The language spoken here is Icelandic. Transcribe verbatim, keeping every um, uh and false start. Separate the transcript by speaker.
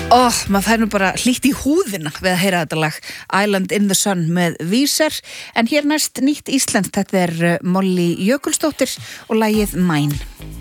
Speaker 1: Ó, oh, maður fær nú bara hlýtt í húðina við að heyra þetta lag Island in the Sun með Vísar. En hér næst nýtt íslenskt, þetta er Molly Jökulsdóttir og lagið Mine.